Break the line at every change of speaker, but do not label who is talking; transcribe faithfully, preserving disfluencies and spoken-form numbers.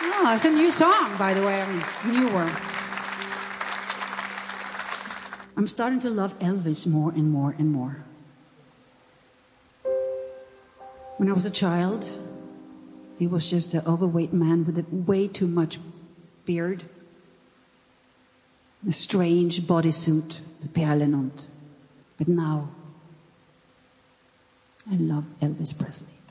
Oh, it's a new song, by the way. I mean, newer. I'm starting to love Elvis more and more and more. When I was a child, he was just an overweight man with a way too much beard. A strange bodysuit with pärlor. But now, I love Elvis Presley.